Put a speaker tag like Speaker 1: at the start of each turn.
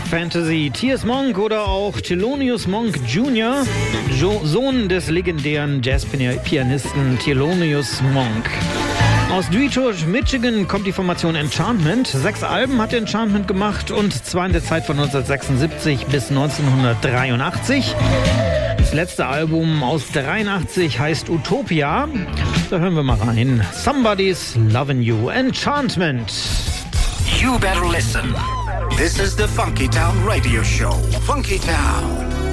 Speaker 1: Fantasy. T.S. Monk oder auch Thelonious Monk Jr., Sohn des legendären Jazzpianisten Thelonious Monk. Aus Detroit, Michigan kommt die Formation Enchantment. 6 Alben hat Enchantment gemacht und zwar in der Zeit von 1976 bis 1983. Das letzte Album aus 83 heißt Utopia. Da hören wir mal rein. Somebody's Lovin' You, Enchantment.
Speaker 2: You better listen. This is the Funky Town Radio Show. Funky Town.